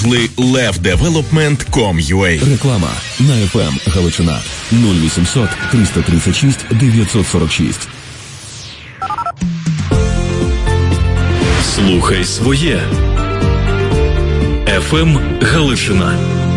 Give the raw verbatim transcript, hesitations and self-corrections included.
лев девелопмент крапка ком крапка ю а. Реклама на еф ем Галичина нуль вісімсот триста тридцять шість дев'ятсот сорок шість. Слухай своє. еф ем Галичина.